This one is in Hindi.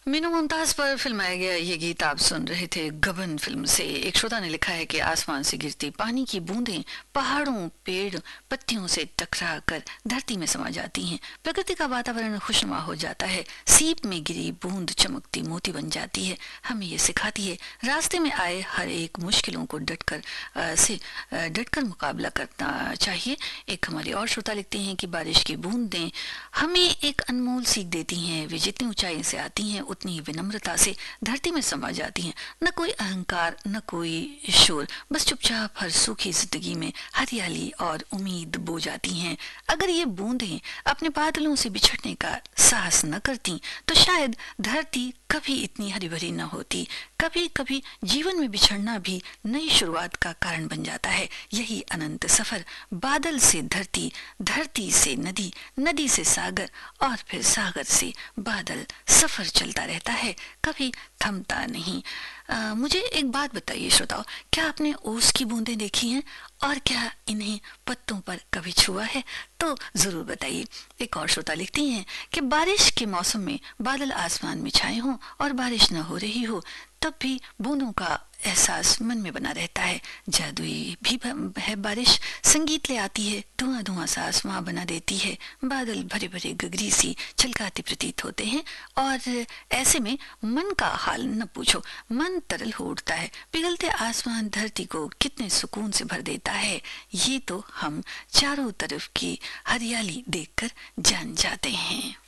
मीनू मुमताज पर फिल्माया गया ये गीत आप सुन रहे थे गबन फिल्म से। एक श्रोता ने लिखा है कि आसमान से गिरती पानी की बूंदें पहाड़ों पेड़ पत्तियों से टकरा कर धरती में समा जाती हैं। प्रकृति का वातावरण खुशनुमा हो जाता है। सीप में गिरी बूंद चमकती मोती बन जाती है। हमें ये सिखाती है रास्ते में आए हर एक मुश्किलों को डटकर मुकाबला करना चाहिए। एक हमारे और श्रोता लिखते हैं कि बारिश की बूंदें हमें एक अनमोल सीख देती हैं। वे जितनी ऊंचाई से आती हैं उतनी ही विनम्रता से धरती में समा जाती हैं। न कोई अहंकार न कोई शोर, बस चुपचाप हर सूखी जिंदगी में हरियाली और उम्मीद बो जाती हैं। अगर ये बूंदें अपने बादलों से बिछड़ने का साहस न करती तो शायद धरती कभी इतनी हरी भरी न होती। कभी कभी जीवन में बिछड़ना भी नई शुरुआत का कारण बन जाता है। यही अनंत सफर, बादल से धरती, धरती से नदी, नदी से सागर और फिर सागर से बादल, सफर चलता रहता है, कभी थमता नहीं। मुझे एक बात बताइए श्रोताओ, क्या आपने ओस की बूंदें देखी हैं और क्या इन्हें पत्तों पर कभी छुआ है? तो जरूर बताइए। एक और श्रोता लिखती हैं कि बारिश के मौसम में बादल आसमान में छाए हों और बारिश न हो रही हो तब भी बूंदों का एहसास मन में बना रहता है। जादुई भी है बारिश, संगीत ले आती है, धुआं धुआं सा आसमां बना देती है। बादल भरे भरे गगरी सी छलकाते प्रतीत होते हैं और ऐसे में मन का हाल न पूछो, मन तरल हो उठता है। पिघलते आसमान धरती को कितने सुकून से भर देता है, ये तो हम चारों तरफ की हरियाली देखकर जान जाते हैं।